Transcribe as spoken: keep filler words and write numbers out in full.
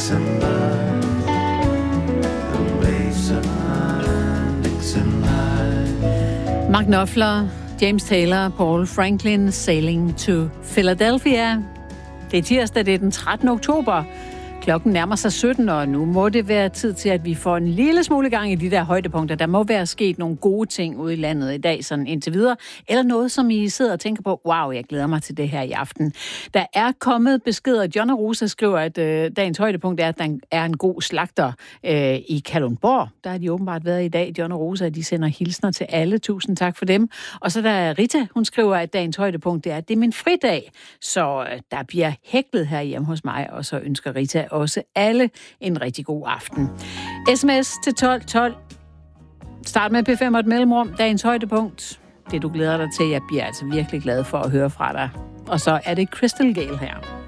Dixieland, the Wasteland, Dixieland. Mark Knopfler, James Taylor, Paul Franklin, Sailing to Philadelphia. Det er tirsdag, det er den trettende oktober. Klokken nærmer sig sytten, og nu må det være tid til, at vi får en lille smule gang i de der højdepunkter. Der må være sket nogle gode ting ude i landet i dag, sådan indtil videre. Eller noget, som I sidder og tænker på, wow, jeg glæder mig til det her i aften. Der er kommet beskeder. John og Rosa skriver, at øh, dagens højdepunkt er, at der er en god slagter øh, i Kalundborg. Der har de åbenbart været i dag, John og Rosa. De sender hilsner til alle. Tusind tak for dem. Og så der er Rita, hun skriver, at dagens højdepunkt er, at det er min fridag. Så øh, der bliver hæklet her hjemme hos mig, og så ønsker Rita også alle en rigtig god aften. Sms til tolv tolv. Start med P fem og et mellemrum. Dagens højdepunkt. Det du glæder dig til. Jeg bliver altså virkelig glad for at høre fra dig. Og så er det Crystal Gale her.